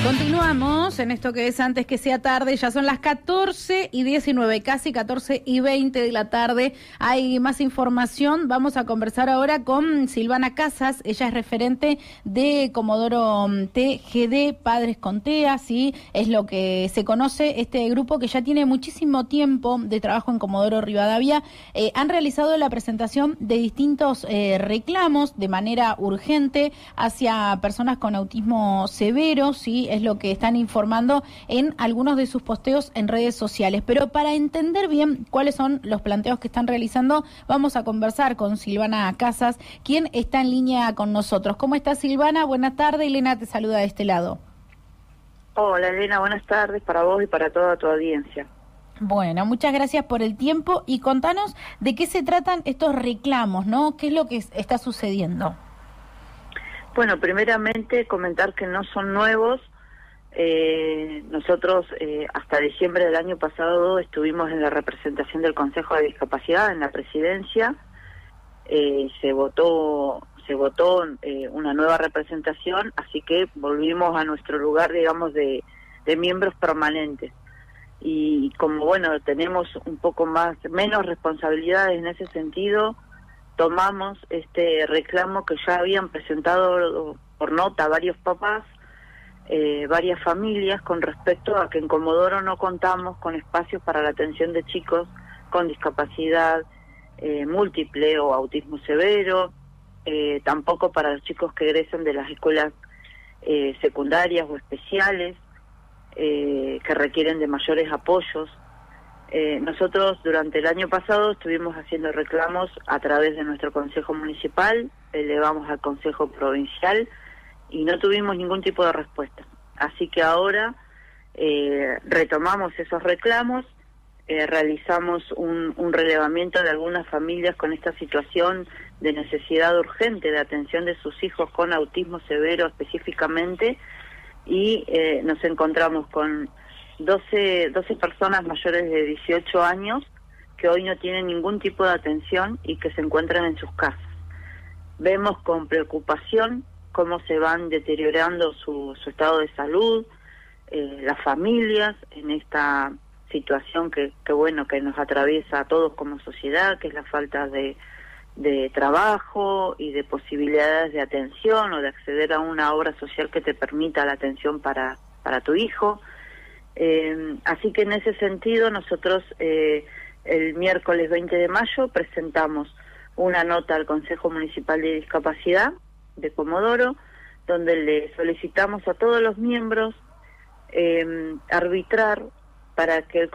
Continuamos en esto que es antes que sea tarde, ya son las 14:19, casi 14:20 de la tarde. Hay más información, vamos a conversar ahora con Silvana Casas, ella es referente de Comodoro TGD, Padres con TEA, ¿sí? Es lo que se conoce, este grupo que ya tiene muchísimo tiempo de trabajo en Comodoro Rivadavia. Han realizado la presentación de distintos reclamos de manera urgente hacia personas con autismo severo, ¿sí? Es lo que están informando en algunos de sus posteos en redes sociales. Pero para entender bien cuáles son los planteos que están realizando, vamos a conversar con Silvana Casas, quien está en línea con nosotros. ¿Cómo estás, Silvana? Buenas tardes. Elena te saluda de este lado. Hola, Elena, buenas tardes para vos y para toda tu audiencia. Bueno, muchas gracias por el tiempo y contanos de qué se tratan estos reclamos, ¿no? ¿Qué es lo que está sucediendo? Bueno, primeramente comentar que no son nuevos. Nosotros hasta diciembre del año pasado estuvimos en la representación del Consejo de Discapacidad en la presidencia. Se votó una nueva representación, así que volvimos a nuestro lugar, digamos, de miembros permanentes. Y como, bueno, tenemos un poco menos responsabilidades en ese sentido, tomamos este reclamo que ya habían presentado por nota varios papás, varias familias, con respecto a que en Comodoro no contamos con espacios para la atención de chicos con discapacidad múltiple o autismo severo, tampoco para los chicos que egresan de las escuelas secundarias o especiales, que requieren de mayores apoyos. Nosotros durante el año pasado estuvimos haciendo reclamos a través de nuestro Consejo Municipal, elevamos al Consejo Provincial y no tuvimos ningún tipo de respuesta. Así que ahora retomamos esos reclamos, realizamos un relevamiento de algunas familias con esta situación de necesidad urgente de atención de sus hijos con autismo severo específicamente, y nos encontramos con 12 personas mayores de 18 años que hoy no tienen ningún tipo de atención y que se encuentran en sus casas. Vemos con preocupación cómo se van deteriorando su estado de salud, las familias en esta situación que nos atraviesa a todos como sociedad, que es la falta de trabajo y de posibilidades de atención o de acceder a una obra social que te permita la atención para tu hijo. Así que en ese sentido nosotros el miércoles 20 de mayo presentamos una nota al Consejo Municipal de Discapacidad de Comodoro, donde le solicitamos a todos los miembros arbitrar para que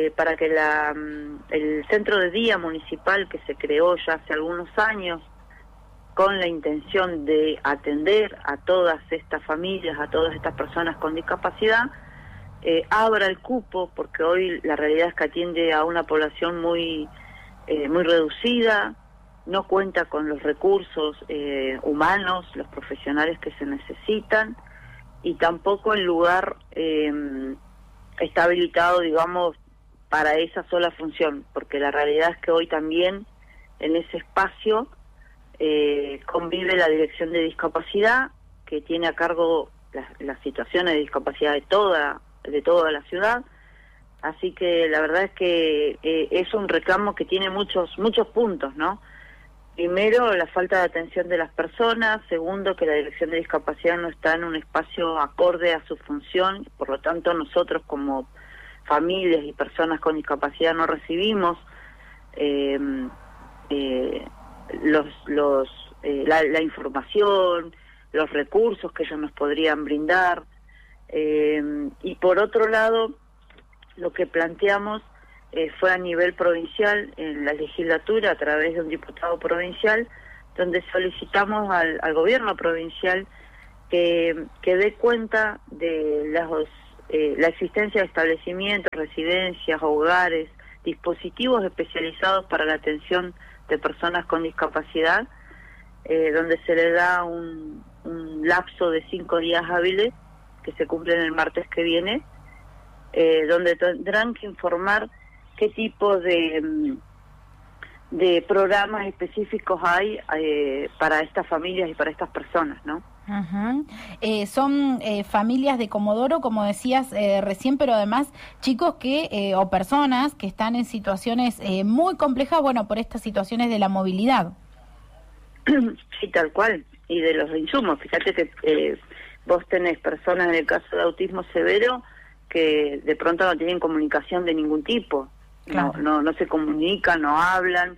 el centro de día municipal que se creó ya hace algunos años con la intención de atender a todas estas familias, a todas estas personas con discapacidad, abra el cupo, porque hoy la realidad es que atiende a una población muy reducida, no cuenta con los recursos humanos, los profesionales que se necesitan, y tampoco el lugar está habilitado, digamos, para esa sola función, porque la realidad es que hoy también en ese espacio convive la Dirección de Discapacidad, que tiene a cargo las situaciones de discapacidad de toda la ciudad. Así que la verdad es que es un reclamo que tiene muchos puntos, ¿no? Primero, la falta de atención de las personas. Segundo, que la Dirección de Discapacidad no está en un espacio acorde a su función. Por lo tanto, nosotros como familias y personas con discapacidad no recibimos la información, los recursos que ellos nos podrían brindar. Y por otro lado, lo que planteamos fue a nivel provincial, en la legislatura, a través de un diputado provincial, donde solicitamos al gobierno provincial que dé cuenta de la existencia de establecimientos, residencias, hogares, dispositivos especializados para la atención de personas con discapacidad, donde se le da un lapso de 5 días hábiles, que se cumplen el martes que viene, donde tendrán que informar qué tipo de programas específicos hay para estas familias y para estas personas, ¿no? Ajá. Son familias de Comodoro, como decías recién, pero además chicos que o personas que están en situaciones muy complejas, bueno, por estas situaciones de la movilidad. Sí, tal cual. Y de los insumos. Fíjate que vos tenés personas en el caso de autismo severo que de pronto no tienen comunicación de ningún tipo. Claro. No se comunican, no hablan.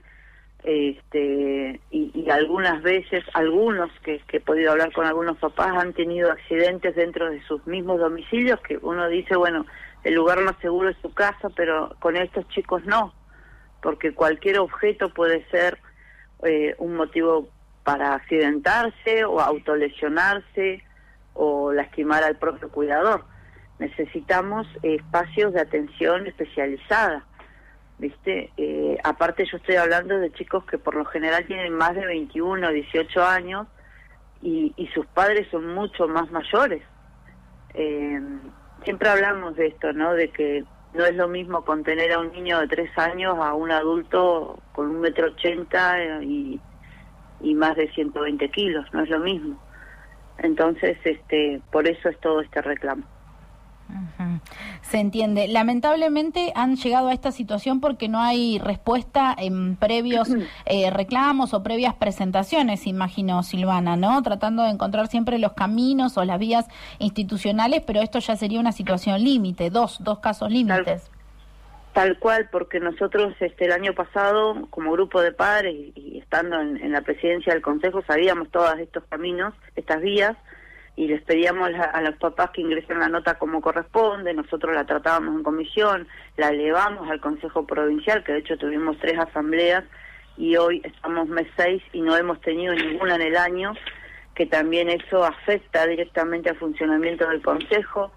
Y algunas veces, algunos que he podido hablar con algunos papás han tenido accidentes dentro de sus mismos domicilios, que uno dice, bueno, el lugar más seguro es su casa, pero con estos chicos no, porque cualquier objeto puede ser un motivo para accidentarse o autolesionarse o lastimar al propio cuidador. Necesitamos espacios de atención especializada, ¿viste? Aparte yo estoy hablando de chicos que por lo general tienen más de 21 o 18 años y sus padres son mucho más mayores. Siempre hablamos de esto, ¿no? De que no es lo mismo contener a un niño de 3 años a un adulto con 1,80 m y más de 120 kilos, no es lo mismo. Entonces, por eso es todo este reclamo. Uh-huh. Se entiende. Lamentablemente han llegado a esta situación porque no hay respuesta en previos reclamos o previas presentaciones, imagino, Silvana, ¿no? Tratando de encontrar siempre los caminos o las vías institucionales, pero esto ya sería una situación límite, dos casos límites. Tal cual, porque nosotros el año pasado, como grupo de padres y estando en la presidencia del Consejo, sabíamos todos estos caminos, estas vías, y les pedíamos a los papás que ingresen la nota como corresponde. Nosotros la tratábamos en comisión, la elevamos al Consejo Provincial, que de hecho tuvimos 3 asambleas, y hoy estamos mes 6 y no hemos tenido ninguna en el año, que también eso afecta directamente al funcionamiento del Consejo,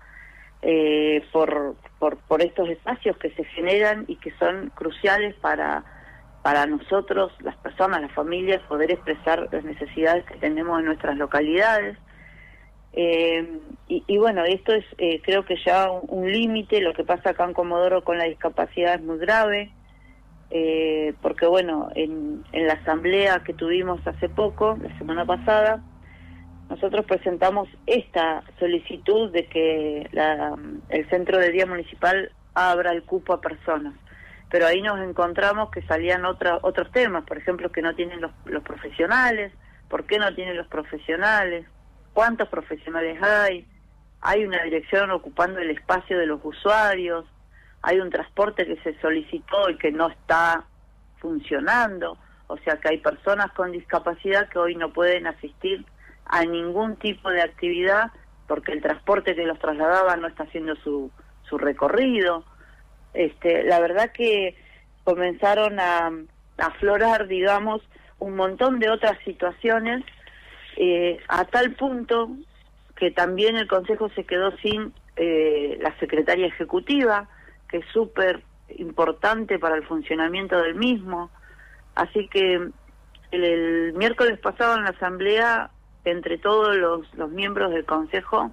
por estos espacios que se generan y que son cruciales para nosotros, las personas, las familias, poder expresar las necesidades que tenemos en nuestras localidades. Y bueno, esto es creo que ya un límite. Lo que pasa acá en Comodoro con la discapacidad es muy grave, porque bueno, en la asamblea que tuvimos hace poco, la semana pasada, nosotros presentamos esta solicitud de que el centro de día municipal abra el cupo a personas, pero ahí nos encontramos que salían otros temas, por ejemplo, que no tienen los profesionales. ¿Por qué no tienen los profesionales? ¿Cuántos profesionales hay una dirección ocupando el espacio de los usuarios, hay un transporte que se solicitó y que no está funcionando, o sea que hay personas con discapacidad que hoy no pueden asistir a ningún tipo de actividad porque el transporte que los trasladaba no está haciendo su recorrido. La verdad que comenzaron a aflorar, digamos, un montón de otras situaciones, a tal punto que también el Consejo se quedó sin la secretaria ejecutiva, que es súper importante para el funcionamiento del mismo. Así que el miércoles pasado en la asamblea, entre todos los miembros del Consejo,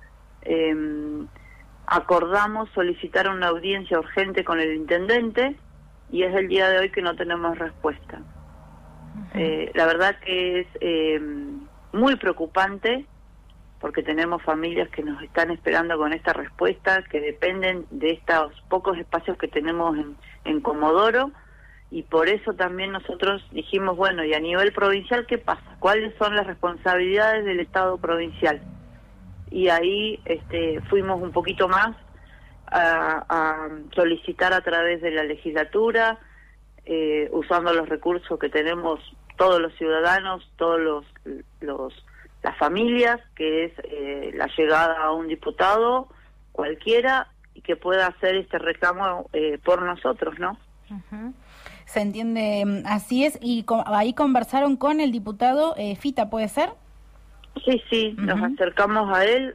acordamos solicitar una audiencia urgente con el intendente y es el día de hoy que no tenemos respuesta. La verdad que es muy preocupante porque tenemos familias que nos están esperando con esta respuesta, que dependen de estos pocos espacios que tenemos en Comodoro, y por eso también nosotros dijimos, bueno, y a nivel provincial, ¿qué pasa? ¿Cuáles son las responsabilidades del Estado provincial? Y ahí fuimos un poquito más a solicitar a través de la legislatura, usando los recursos que tenemos todos los ciudadanos, todos las familias, que es la llegada a un diputado cualquiera y que pueda hacer este reclamo por nosotros, ¿no? Uh-huh. Se entiende, así es. Y ahí conversaron con el diputado Fita, ¿puede ser? Sí, uh-huh. Nos acercamos a él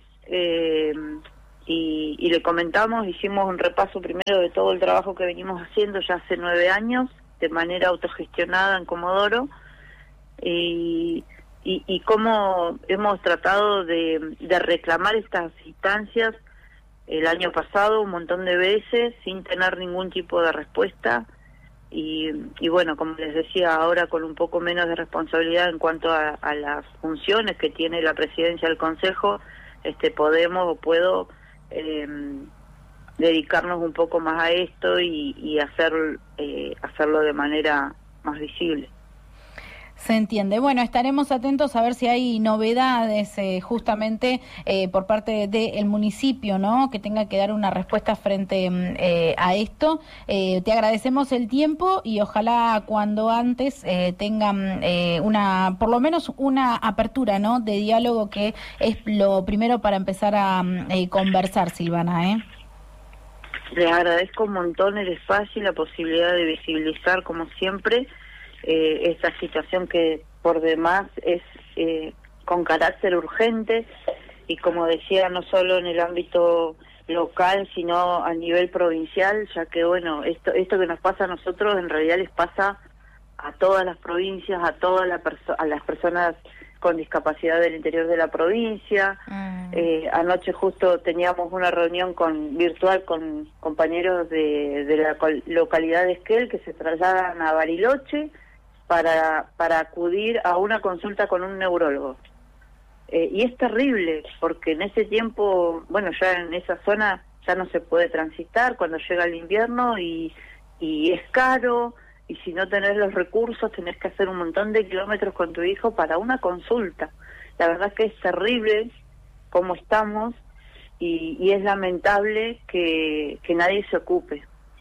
y le comentamos, hicimos un repaso primero de todo el trabajo que venimos haciendo ya hace 9 años, de manera autogestionada en Comodoro, y cómo hemos tratado de reclamar estas instancias el año pasado un montón de veces sin tener ningún tipo de respuesta. y bueno, como les decía, ahora con un poco menos de responsabilidad en cuanto a las funciones que tiene la presidencia del Consejo, puedo dedicarnos un poco más a esto y hacerlo de manera más visible. Se entiende. Bueno, estaremos atentos a ver si hay novedades justamente por parte del municipio, ¿no? Que tenga que dar una respuesta frente a esto. Te agradecemos el tiempo y ojalá cuando antes tengan por lo menos una apertura, ¿no? De diálogo, que es lo primero para empezar a conversar, Silvana, Les agradezco un montón el espacio y la posibilidad de visibilizar, como siempre, esta situación que por demás es con carácter urgente y, como decía, no solo en el ámbito local, sino a nivel provincial, ya que, bueno, esto que nos pasa a nosotros en realidad les pasa a todas las provincias, a todas a las personas con discapacidad del interior de la provincia. Anoche justo teníamos una reunión virtual con compañeros de la localidad de Esquel que se trasladan a Bariloche para acudir a una consulta con un neurólogo. Y es terrible, porque en ese tiempo, bueno, ya en esa zona ya no se puede transitar cuando llega el invierno y es caro, y si no tenés los recursos tenés que hacer un montón de kilómetros con tu hijo para una consulta. La verdad es que es terrible cómo estamos y es lamentable que nadie se ocupe.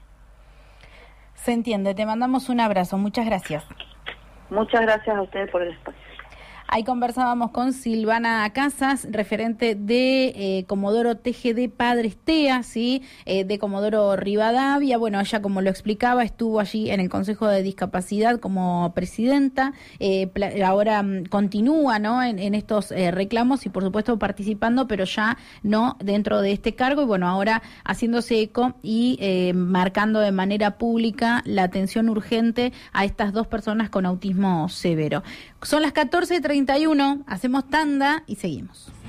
Se entiende, te mandamos un abrazo, muchas gracias. Muchas gracias a ustedes por el espacio. Ahí conversábamos con Silvana Casas, referente de Comodoro TGD Padres TEA, ¿sí? De Comodoro Rivadavia. Bueno, ella, como lo explicaba, estuvo allí en el Consejo de Discapacidad como presidenta. Ahora continúa, ¿no? en estos reclamos y, por supuesto, participando, pero ya no dentro de este cargo. Y bueno, ahora haciéndose eco y marcando de manera pública la atención urgente a estas dos personas con autismo severo. Son las 14:31, hacemos tanda y seguimos.